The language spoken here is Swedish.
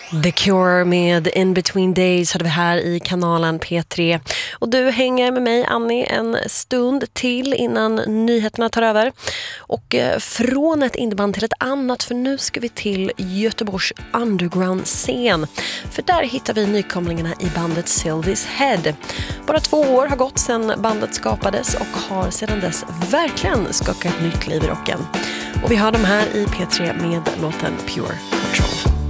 The Cure med In Between Days hade vi här i kanalen P3. Och du hänger med mig, Annie, en stund till innan nyheterna tar över. Och från ett indieband till ett annat, för nu ska vi till Göteborgs underground-scen. För där hittar vi nykomlingarna i bandet Sylvie's Head. Bara 2 år har gått sedan bandet skapades och har sedan dess verkligen skakat nytt liv i rocken. Och vi har dem här i P3 med låten Pure Control.